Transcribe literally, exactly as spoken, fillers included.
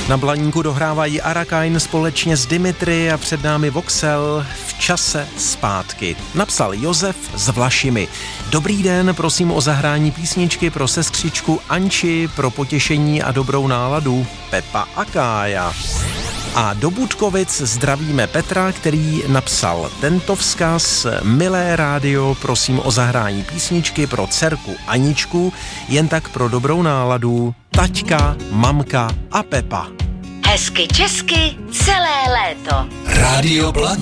Na Blaníku dohrávají Arakain společně s Dimitri a před námi Voxel v čase zpátky. Napsal Josef z Vlašimi. Dobrý den, prosím o zahrání písničky pro sestřičku Anči, pro potěšení a dobrou náladu Pepa a Kája. A do Budkovic zdravíme Petra, který napsal tento vzkaz. Milé rádio, prosím o zahrání písničky pro dcerku Aničku, jen tak pro dobrou náladu, taťka, mamka a Pepa. Hezky česky celé léto. Rádio Blaník.